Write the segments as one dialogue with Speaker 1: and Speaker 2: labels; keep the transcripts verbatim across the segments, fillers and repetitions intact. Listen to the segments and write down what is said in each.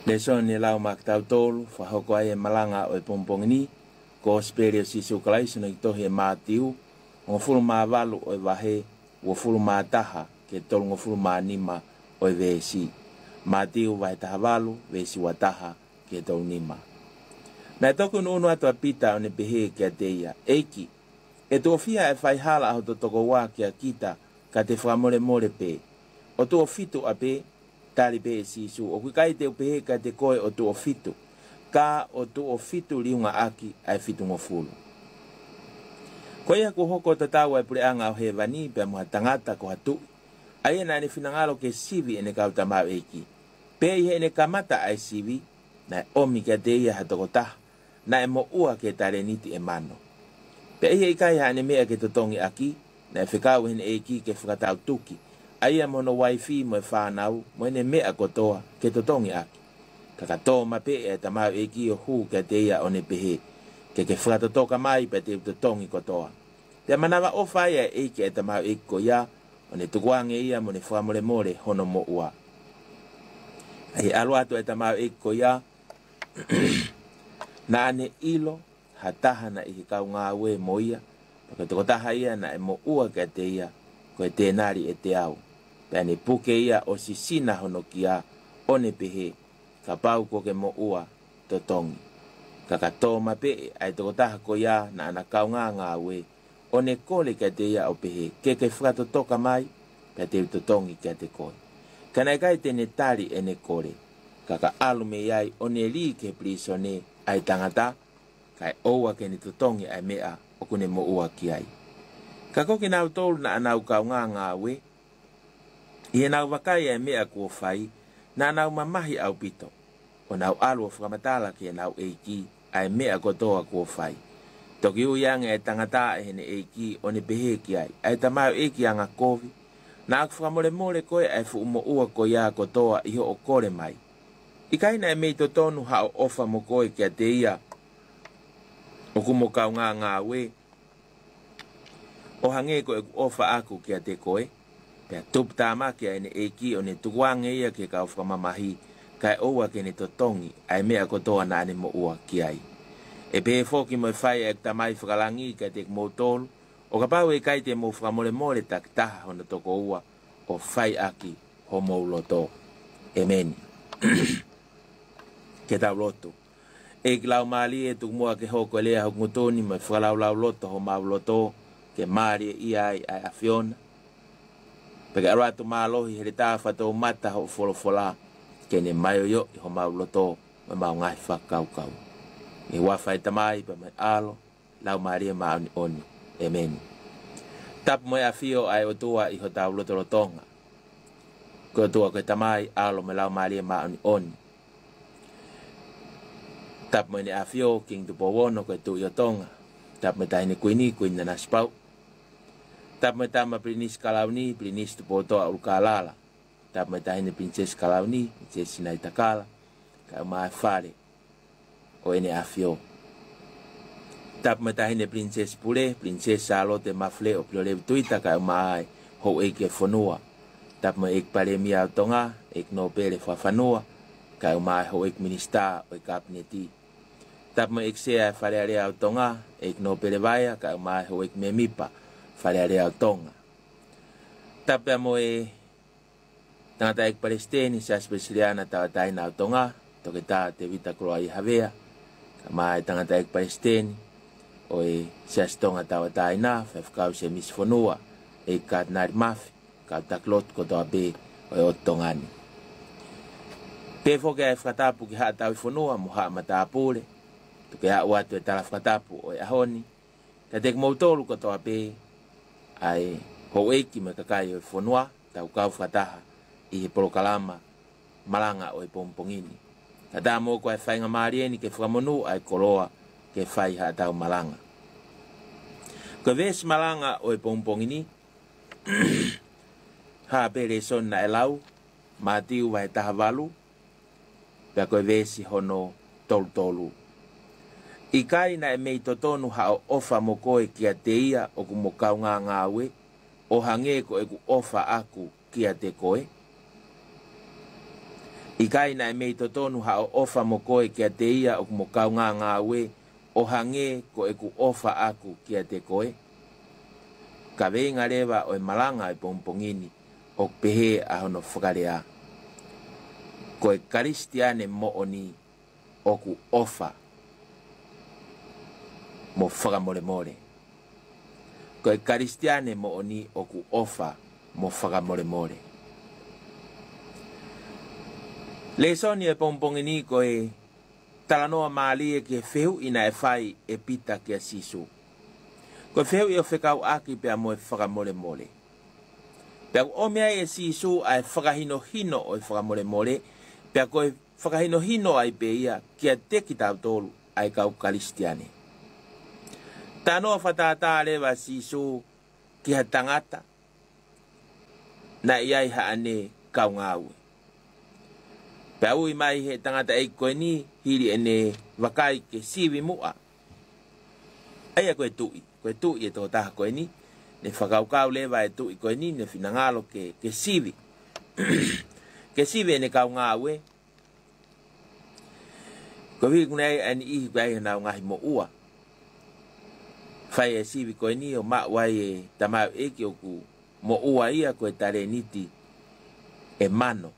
Speaker 1: Le son ni lau mak tau tolu, whahoko ai e malanga o e pompongini, ko sperio si sukalai suna i tohi e mātiu, o fulu mā walu o e wahe, o fulu mā taha, ke tolu o fulu mā nima o e vesi. Mātiu wahe taha walu, vesi wa taha, ke tolu nima. Na e toku nunu atu a pita o ne pehe ke a teia, eiki, e tō fia e whai hala aho to toko wā ke a kita, ka te whamore more pe. O tō fitu a pe, tari pe e sisu, o kui kai te upehe ka te koe o tō fitu, ka o tō fitu liunga aki ai fitu ngofulu. Koe haku hoko tatawa e pure anga o he vani, pe muha tangata ko hatu, ai na ne finangalo ke sivi ene kauta mau eiki. Pe ihe ene kamata ai sivi, na e omi ke te ia hatoko taha, na e mo ua ke tare niti e mano. Pe ihe ikai ha ene mea ke totongi aki, na e whikau hene eiki ke whakatau tuki, ai a mono waifi mo e whanau, mo ene mea kotoa ke totongi aki. Kakato mape e tamau eiki o hu ke te ia o ne pehe, ke ke whakatotoka mai pe te totongi kotoa. Te manawa o whai e eiki e tamau eiki ko ia, o ne tukuange ia mo ne whamore more hono mo ua. Ai aluatu e tamau eiki ko ia, na ane ilo, ha taha na i kau ngā ue mo ia, pake toko taha ia na e mo ua ke te ia, ko e tēnari e te au. Pe ane puke ia o si sina hono ki a, o ne pehe, ka pau ko ke mo ua to tongi. Ka kato mape ai toko taha ko ia na ana kau ngā ngā ue, o ne kole ke te ia o pehe, ke ke whakato toka mai, pe te to tongi ke te koe. Kanai kai tene tari e ne kore, kaka alume iai o ne li ke pliso ne ai tangata, kai oua ke ne tutongi ai mea o kune mo ua ki ai. Ka koki nau tolu na anau kau ngā ngā we, i e nau wakai ai mea kua whai, na nau mamahi au pito, o nau alu o whakamatala ki e nau eiki ai mea kotoa kua whai. Toki uiange e tangata e hene eiki o ne pehe ki ai, ai tamau eiki anga kovi, na aku whamore more koe ai fu umo ua ko ia kotoa iho o kore mai. Ikai na e mei to tonu ha o ofa mo koe kia te ia, o kumo kau ngā ngā we, o hange ko e ofa aku kia te koe, pia tup tāma kia ene eiki o ne tukuange ia ke kau whamamahi, kai oua ke ne totongi, ai mea kotoa na ane mo ua ki ai. E pehe foki mo e whai e tamai whakalangi kai te mo tolu, o ka pau e kai te mo whamore more tak taha hona toko ua, o whai aki ho mo loto. Amen. Ke tau loto. E ki lau maali e tuk mua ke hoko e lea hok ngutoni mo e whakalau lau loto ho mau loto, ke maari e iai ai a Fiona. Peke aratu maalohi here tā whatou mata ho wholofola, ke ne mai o yo i ho mau loto, mo mau ngai whakau kau. E wawhai tamai pa mai alo, lau maari e mauni oni. Amen. Tap mo e a fio ai o tua i ho tau loto lotonga. Ko tua koe tamai alo me lau maari e mauni oni. Tap mo ne a fio king tu powono koe tu i o tonga. Tap mo taine kuini kuini na spau. Tap mo tama prinis kalauni, prinis tu potoa ukalala. Tap mo taine princes kalauni, princes sinai takala. Ka mai fare o ene a fio. Tap mo taine princes pule, princes salote mafle o plore tuita ka mai ho eke fonua. Tap mo ek pare mia tonga, ek no pere fa fanua. Ka mai ho ek minista o kabineti. Tap mo ek sea fare area tonga, ek no pere vaya ka mai ho ek memipa fare area tonga. Tap mo e tangata ek palestini sa spesialiana ta taina tonga, to ke ta te vita kroai havea. Ka mai tangata ek palestini o e sias tonga tawa taina, whewkau se misfonua, e kat nari mafi, ka taklot ko toa be o e otongani. Pefo ke e whakatapu ki haa tau i whanua, mo haa matapure, tu ke haa watu e tala whakatapu o e ahoni, ka tek mautolu ko toa be, ai ho eiki me kakai o e whanua, tau kau whakataha, i he porokalama, malanga o e pompongini. Ka tā mō ko e whainga maarieni ke whamonu ai koroa, ke whai haa tau malanga. Ko ves malanga o e pompongini, haa pere son na e lau, mātiu vai taha walu, pia koe vesi hono tolu tolu. I kai na e mei totonu ha o ofa mo koe kia te ia o ku mo kau ngā ngāwe, o hange ko e ku ofa aku kia te koe. I kai na e mei to tonu ha o ofa mo koe kia te ia o mo kau ngā ngā we o hange ko e ku ofa aku kia te koe. Ka venga rewa o e malanga e pompongini o pehe a hono whakarea. Ko e karistiane mo oni o ku ofa mo whakamore more. Ko e karistiane mo oni o ku ofa mo whakamore more. Le soni e pompongini ko e talanoa maali e ke wheu ina e whai e pita kia sisu. Ko wheu i o whekau aki pia mo e whakamore more. Pia o mea e sisu a e whakahino hino o e whakamore more. Pia ko e whakahino hino ai pe ia kia teki tau tolu ai kau karistiane. Tanoa whatata rewa sisu ki ha tangata na iai haane kau ngāwe. Pea ui mai he tangata e koe ni hiri ene wakai ke siwi mua. Aia koe tui, koe tui e tō taha koe ni. Ne whakaukau lewa e tui koe ni, ne whinangalo ke, ke siwi. Ke siwi ene kau ngāwe. Koe hiri kunei ane ihi koe ai hanau ngahi mo ua. Whai e siwi koe ni o mawai e tamau eki o ku mo ua ia koe tare niti e mano.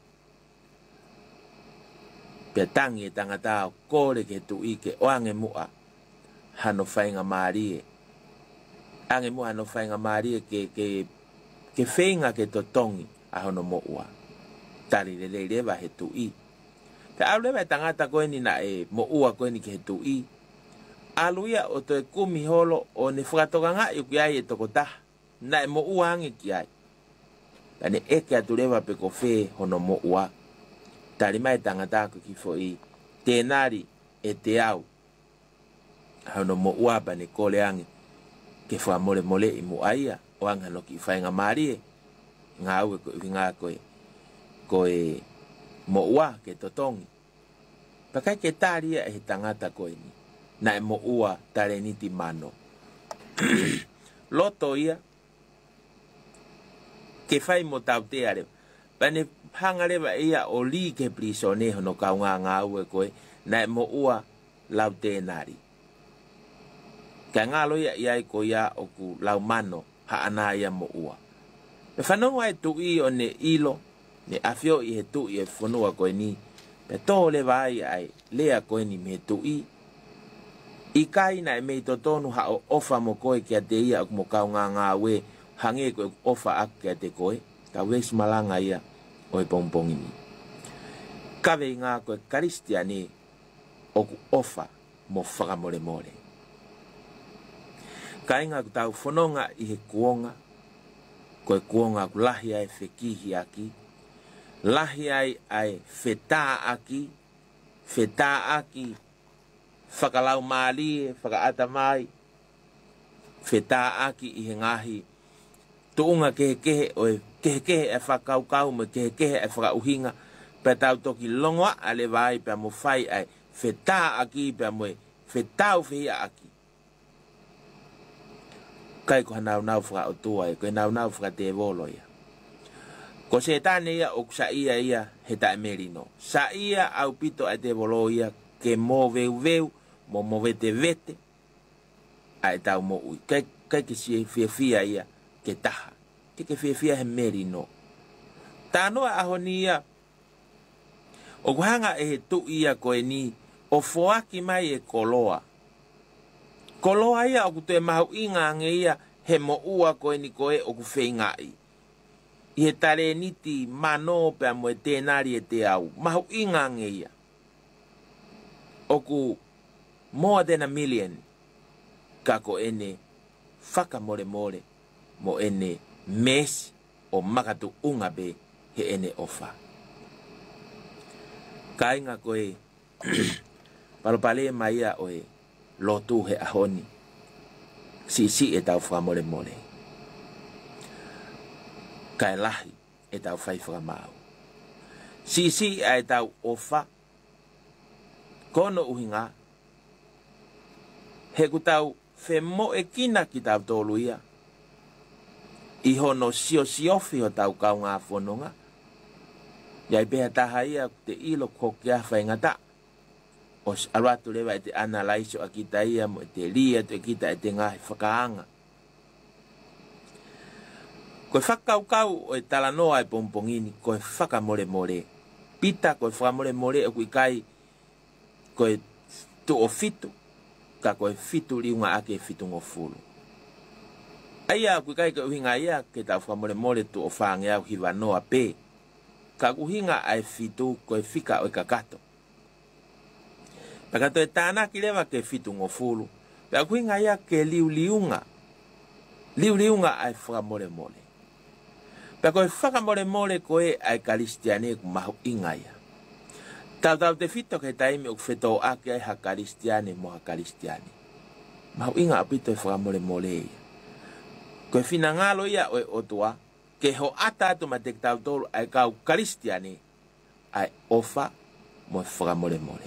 Speaker 1: Pea tangi e tangata o kore ke tu i ke oange mua hano whainga maarie. Ange mua hano whainga maarie ke, ke, ke whainga ke to tongi a hono mo ua. Tari le le rewa he tu i. Pea au lewa e tangata koe ni na e mo ua koe ni ke he tu i. Aluia o to e kumi holo o ne whakatoka ngā i ki ai e toko taha. Na e mo ua ange ki ai. Tane eke atu rewa pe ko whe hono mo ua. Tari mai tangata ko ki fo i tēnari e te au. Hauno mo uapa ne kole angi ke wha mole mole i mo aia o anga no ki whainga marie. Ngā ue ko i ngā koe koe mo ua ke totongi. Pakai ke tāria e he tangata koe ni. Na e mo ua tare niti mano. Loto ia ke whai mo tau te are. Pane hangarewa ia o li ke priso ne hono kau ngā ngā ue koe na e mo ua lau tēnari. Ka ngā loia ia i ko ia o ku lau mano ha ana ia mo ua. Me whanonga e tu i o ne ilo, ne awhio i he tu i e whanua koe ni, pe tō le vai ai lea koe ni me tu i. I kai na e mei to tonu ha o ofa mo koe kia te ia o mo kau ngā ngā ue hange koe ofa ak kia te koe, ka wes malanga ia o e pongpongi ni. Kawe ngā koe karistiane o ku ofa mo whakamore more. Ka inga ku tau whanonga i he kuonga, koe kuonga ku lahi ai whekihi aki, lahi ai ai whetā aki, whetā aki, whakalau maali, whakaata mai, whetā aki i he ngahi, tuunga kehe kehe o e kehe kehe e whakaukau me kehe kehe e whakauhinga, pe tau toki longoa ale vai pe mo whai ai whetā aki pe mo e whetau whia aki. Kai ko hanau nau whakautua e, koe nau nau whakate volo ia. Ko se tāne ia o sa ia ia he tae merino. Sa ia au pito ai te volo ia ke mo veu veu, mo mo vete vete, ai tau mo ui. Kai, kai ke si fia fia ia ke taha. Ke ke fia fia he merino. Tānoa aho ni ia, o kuhanga e he tu ia koe ni, o foaki mai e koloa. Koloa ia o kutoe mahu inga ange ia, he mo ua koe ni koe o ku whaingai. I he tare niti mano pea mo e tēnari e te au. Mahu inga ange ia. O ku more than a million, ka ko ene whakamore more, mo ene mes o makatu unga be he ene ofa. Ka inga koe palopale mai ia oe lotu he ahoni. Si si e tau whamore more. Ka lahi e tau whai whakamau. Si si e tau ofa. Kono uhinga. He ku tau whe mo e kina ki tau tolu ia. I hono sio siofi o tau kau ngā whanonga. Ia beha taha ia te ilo ko kia whaingata. O alwatu lewa e te analaiso a kita ia mo e te lia te kita e te ngahi whakaanga. Koe whakaukau o e talanoa e pompongini, koe whakamore more. Pita koe whakamore more o kui kai koe tu o fitu, ka koe fitu liunga ake fitu ngofulu. Aia kui kai koe uhinga ia ke tau whakamore more tu o whaange au hiwa noa pe. Ka uhinga ai fitu koe fika o e kakato. Pakato e tāna ki lewa ke fitu ngofulu. Pea uhinga ia ke liu liunga. Liu liunga ai whakamore more. Pea koe whakamore more koe ai karistiane ku mahu ingaia. Tau tau te fito ke taimi o whetō ake ai ha karistiane mo ha karistiane. Mahu inga apito e whakamore more ia. Koe whina ngalo ia o e otua, ke ho ata atu ma te tau tolu ai kau karistiane ai ofa mo e whakamore more.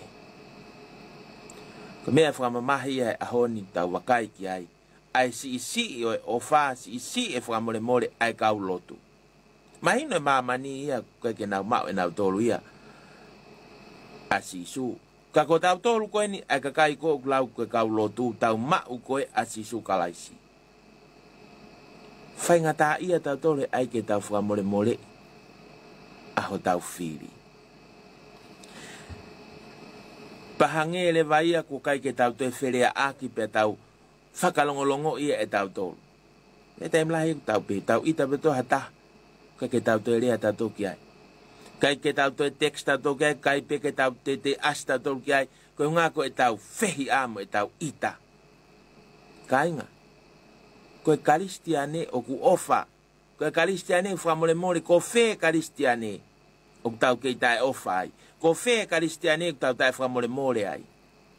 Speaker 1: Koe mea whakamamahi ai ahoni tau wakai ki ai, ai si isi o e ofa, si isi e whakamore more ai kau lotu. Mahino e mamani ia koe ke nau mau e nau tolu ia a sisu. Ka ko tau tolu koe ni ai kakai ko lau koe kau lotu tau mau koe a sisu kalaisi. Whaingata ia tau tolu ai ke tau whakamore more aho tau whiri. Pahange le vaia ko kai ke tau te wherea aki pe tau whakalongolongo ia e tau tolu. E te mlahi tau pe tau ita beto hata. Kai ke tau te rea tau ki ai. Kai ke tau te tekst tau ki ai, kai pe ke tau te te as tau ki ai, koe ngā ko e tau whehi amo e tau ita. Kai ngā. Koe karistiane o ku ofa. Koe karistiane whamore more, ko whe karistiane o ku tau kei tae ofa ai. Ko whe karistiane o ku tau tae whamore more ai.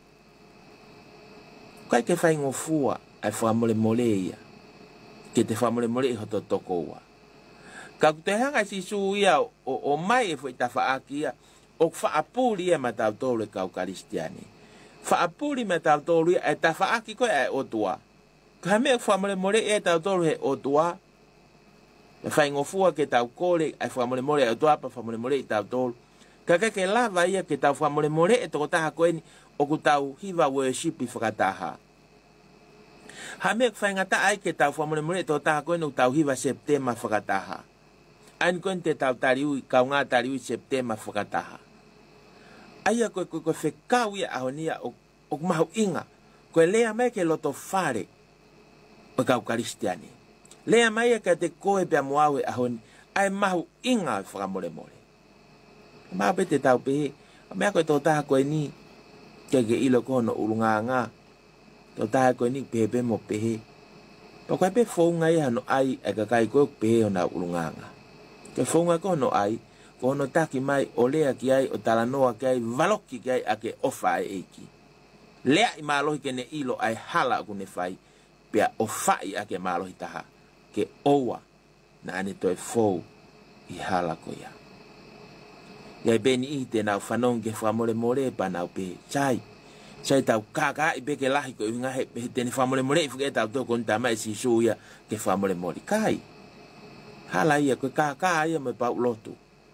Speaker 1: Kai ke whaingo fua ai whamore more ia. Ke te whamore more i hoto toko ua. Ka ku te hanga si su ia o, o mai e fwoi ta whaaki ia, o whaapuri ia ma tau tolu e kau karistiane. Whaapuri ma tau tolu ia e ta whaaki koe e otua. Ka mea whamore more e tau tolu he otua. E whaingofua ke tau kore e whamore more e otua pa whamore more i tau tolu. Ka ke lava ia ke tau whamore more e toko taha koe ni o ku tau hiva worship i whakataha. Ha mea whaingata ai ke tau whamore more e toko taha koe ni o tau hiva September whakataha. Ain koe te tau tariui, kau ngā tariui September whakataha. Aia koe koe koe whekau ia ahonia o, o mahu inga. Koe lea mai ke loto whare o kau karistiane. Lea mai ke te koe pia moawe ahoni, ai mahu inga o whakamore more. Mahu pe te tau pehe, a mea koe tō taha koe ni, ke ke ilo kono urunga ngā, tō taha koe ni pehe pe mo pehe. Pa koe pe whaunga ia no ai, e kakai koe pehe o na urunga ngā. Ke whaunga kono ai, kono taki mai o lea ki ai, o talanoa ki ai, valoki ki ai a ke ofa ai eiki. Lea i mālohi ke ne ilo ai hala aku ne whai, pia o whai a ke mālohi taha, ke oua na ane toi fou i hala ko ia. Iai beni i te nau whanong ke whamore more pa nau pe, chai, chai tau kaka i peke lahi ko i ngahe, pe tene whamore more i whuke tau toko nta mai si suia ke whamore more. Kai, hala ia koe kaka ia me pau lotu.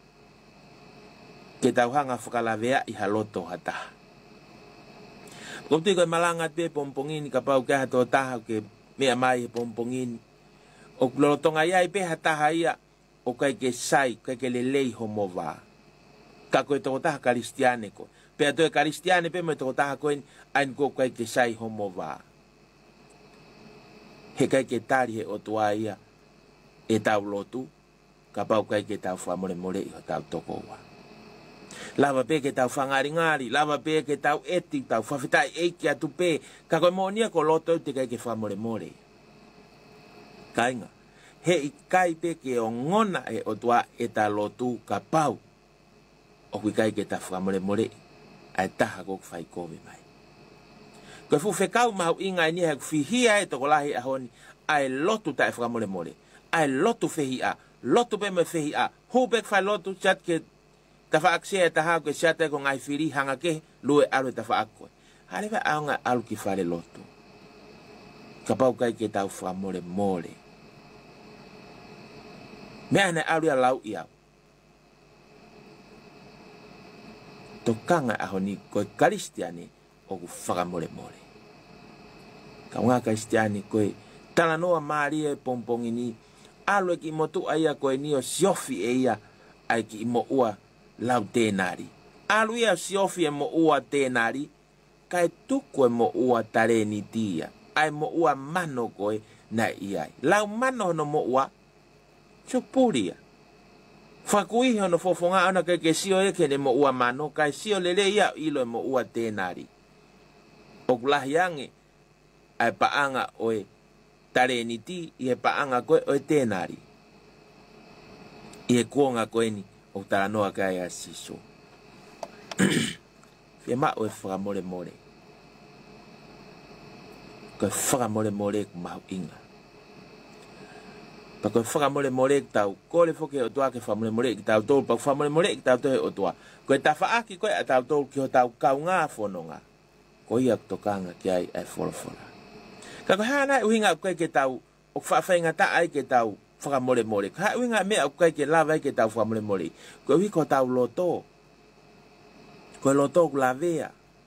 Speaker 1: Ke tau hanga whakalavea i ha loto hataha. Kouti koe malanga te pompongini ka pau ke hato taha ke mea mai he pompongini. O lotonga ia i pe hataha ia o kai ke sai, kai ke lelei homo vā. Ka koe toko taha karistiane koe. Pea toe karistiane pe me toko taha koe ain ko kai ke sai homo vā. He kai ke tari he otua ia. E tau lotu, ka pau kai ke tau whamore more i ho tau toko ua. Lava pe ke tau whangari ngari, lava pe ke tau eti, tau whawhitai eiki atu pe, ka koe monia ko loto te kai ke whamore more. Kainga, he i kai pe ke o ngona e o tua e ta lotu ka pau, o kui kai ke tau whamore more, ai taha kok whai kove mai. Koe fu whekau mahu inga ni hek whihia e toko lahi ahoni, ai lotu ta e whamore more. Ai lotu fehi a, lotu pe me fehi a, hupek fai lotu chat ke tafa akse e taha ke chat e ko ngai whiri hanga ke lue alu e tafa akkoe. Hale wa aunga alu ki whare lotu. Ka pau kai ke tau whamore more. Mea ne alu a lau i au. tokanga ahoni koe Kristiani o ku whakamore more. Ka ngā Kristiani koe tala noa maari e pompongi ni alwe ki motu aia koe ni o siofi e ia ai ki mo ua lau tēnari. Alwe ia siofi e mo ua tēnari kai tuku e mo ua tare ni tia ai mo ua mano koe na iai. Lau mano no mo ua chupuria. Whakui hono fofonga ana ke ke sio e ke ne mo ua mano kai sio lele ia ilo e mo ua tēnari. O kulahi ange ai paanga oe tare ni ti i e paanga koe oe tēnari. I e kuonga koe ni o tala noa kai a siso. Fie ma oe whakamore more. Koe whakamore more ku mahu inga. Pa koe whakamore more ki tau kore foke o tua ke whamore more ki tau tolu pa whamore more ki tau tohe o tua. Koe ta whaaki koe a tau tolu ki ho tau kau ngā whanonga. Koe ia kutokanga ki ai ai wholawhola. Ka koe hana uhinga koe ke tau o whawhainga ta ai ke tau whakamore more. Ka uhinga mea koe ke lava ai ke tau whamore more. Koe hui ko tau loto. Koe loto ku lavea.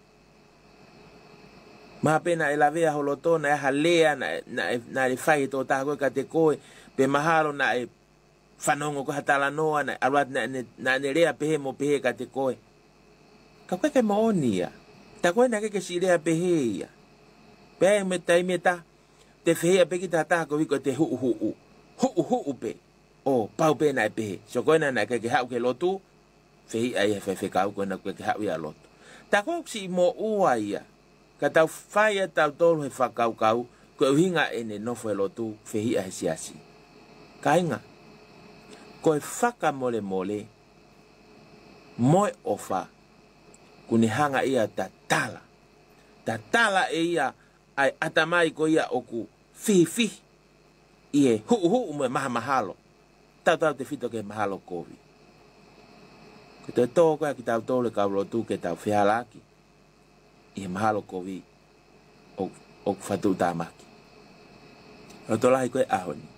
Speaker 1: Maha pena e lavea ho loto na e halea na, na, na e whai tō taha koe ka te koe. Pe mahalo na e whanongo ko hatala noa na aruat na, na, na ne rea pehe mo pehe ka te koe. Ka koe ke maoni ia. Ta koe na ke ke si rea pehe ia. Pe me tai me ta. Te whehea pe ki ta taha ko wiko te huu huu. Huu huu pe. O pau pe na e pehe. So koe na na ke ke hau ke lotu. Whehi ai e whewhe kau koe na koe ke hau ia lotu. Ta koe si mo ua ia. Ka tau whai e tau tolu he whakau kau. Koe uhinga e ne nofo e lotu. Whehi ai siasi. Kainga. Koe whaka mole mole. Moe ofa. Kuni hanga ia ta tala. Ta tala e ia. Ai atamai ko ia oku fihi fihi. Ie huu huu me maha mahalo. Tau tau te fito ke mahalo kovi. Ko te tō koe ki tau tōle kau rotu ke tau whihalaki. Ie mahalo kovi. O, o whatu tāmaki. O tō lahi koe ahoni.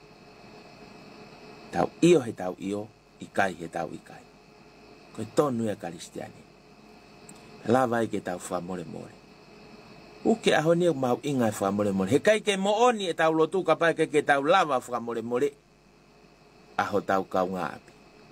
Speaker 1: Tau io he tau io. Ikai he tau ikai. Koe tonu e Kristiani. Lawai ke tau whamore more. Uke ahoni o mau inga e whamore more. He kai ke mooni e tau lotu ka pai ke ke tau lava whamore more. Aho tau kau ngā api.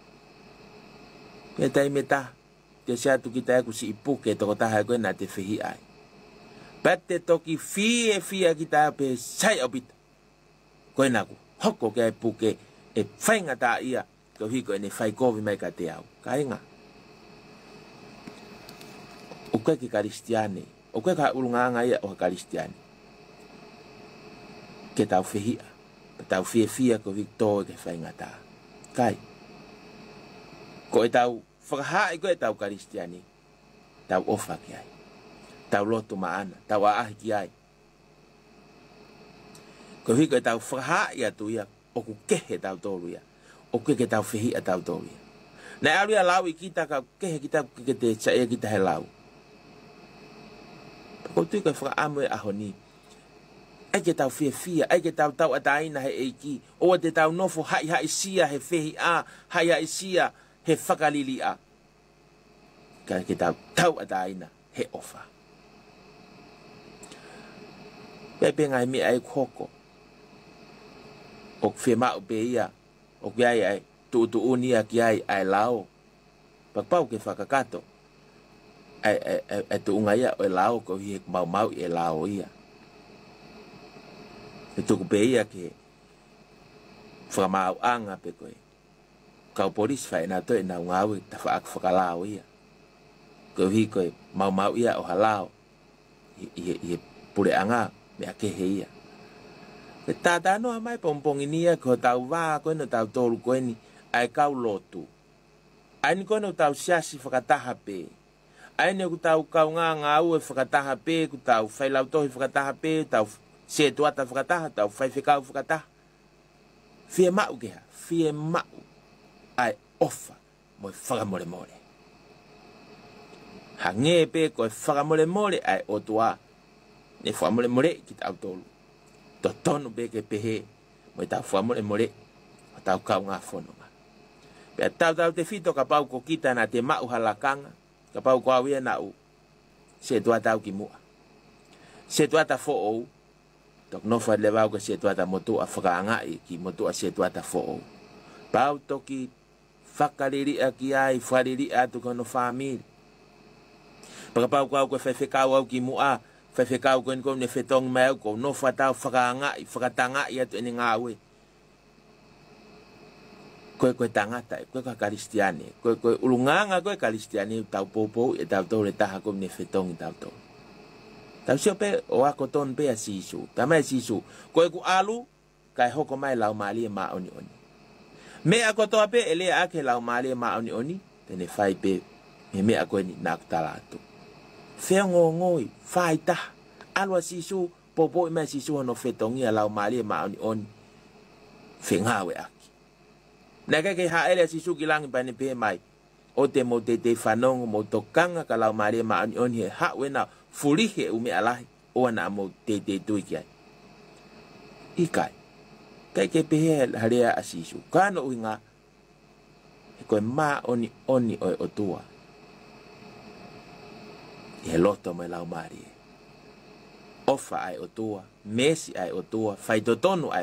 Speaker 1: Pea tai me ta. Te seatu ki tai ku si ipuke toko taha koe na te whihi ai. Pate toki fie fia ki tai pe sai opita. Koe naku hoko ke ipuke e whainga ta ia. Ko hiko e ne whai kovi mai ka te au. Ka inga. O koe ki Kristiani. O koe ka urunganga ia o Kristiani. Ke tau whihia. Pa tau fie fia ko Victor ke whainga ta. Kai. Ko e tau whakahae ko e tau Kristiani. Tau ofa ki ai. Tau loto maana. Tau aahi ki ai. Ko hiko e tau whakahae atu ia. O ku kehe tau tolu ia. O koe ke tau whihia tau tolu ia. Nai aru ia lau i kita ka kehe kita ke te chae kita he lau. Ko tui koe whakaamu e ahoni. Ai ke tau fia fia, ai ke tau tau ataina he eiki. O te tau nofo hai hai sia he whehi a, hai hai sia he whakalili a. Ka ke tau tau ataina he ofa. Pepe ngai mi ai koko. O kwhe mau pe ia. O ki ai ai, tu tu unia ki ai ai lao. Pakpau ke whakakato. Ai ai ai tu unga ia o e lao ko hi mau mau e lao ia. E tuku pe ia ke whakamau anga pe koe. Kau polis whae na toi na unga awi ta whaak whakalao ia. Ko hi koe mau mau ia o halao. I i pure anga me ake he ia. Pe tata no mai pompongi nia ko tau wā koe no tau tolu koe ni ai kau lotu. Ai ni koe no tau siasi whakataha pe. Ai ne ku tau kau ngā ngā ue whakataha pē, ku tau whailau tohi whakataha pē, tau se tuata whakataha, tau whaiwhikau whakataha. Fie mau keha, fie mau ai ofa mo whakamore more. Ha ngē pē koe whakamore more ai otua. Ne whakamore more ki tau tolu. To tonu pē ke pehe, mo tau whakamore more, o tau kau ngā whanonga. Pea tau tau te whito ka pau ko kita na te mau halakanga. ka pau kwa wia na u se tua tau ki mua se tua ta fo o tok no fa le va ko se tua ta motu a franga e ki motu a se tua ta fo o pau toki fakaliri a ki ai fariri a tu kono family pa pau kwa ko fe fe ka wa ki mua fe fe ka ko ko ne fetong mai ko no fa ta franga i fratanga ia tu ni ngawe koe koe tangata, koe koe karistiane, koe koe ulunganga koe karistiane tau popo e tau tau le taha koe ne whetongi tau tau. Tau sio pe o ako ton pe a sisu, tamai sisu, koe ku alu, kai hoko mai lau maali e maa oni oni. Me ako toa pe ele ake lau maali e maa oni oni, tene whai pe me me ako ni naku talatu. Whea ngō ngoi, whai taha, alu a sisu, popo e mai sisu ano whetongi a lau maali e maa oni oni, whengawe ake. Naka ke ha ele si suki lang pa ni pe mai o te mo te te whanong mo tokanga ka lau maria ma ani oni he ha wena furihe ume alahi o ana mo te te tui ki ai ikai kai ke pe he harea asisu kano uinga he koe ma oni oni oi o tua he loto mai lau maria ofa ai o tua mesi ai o tua faitotonu ai